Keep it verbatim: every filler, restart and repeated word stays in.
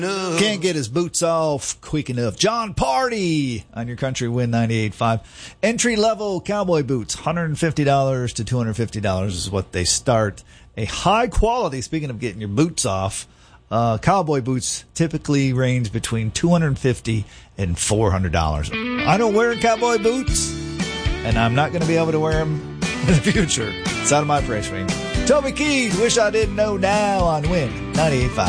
Can't get his boots off quick enough. John Party on your Country Wind ninety-eight point five. Entry-level cowboy boots, one hundred fifty dollars to two hundred fifty dollars is what they start. A high quality, speaking of getting your boots off, uh, cowboy boots typically range between two hundred fifty dollars and four hundred dollars. I don't wear cowboy boots, and I'm not going to be able to wear them in the future. It's out of my price range. Toby Keith, Wish I Didn't Know Now on Wind ninety-eight point five.